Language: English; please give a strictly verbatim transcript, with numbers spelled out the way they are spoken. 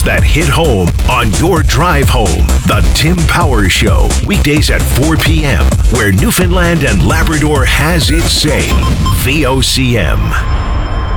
that hit home on your drive home. The Tim Powers Show, weekdays at four p.m., where Newfoundland and Labrador has its say. V O C M.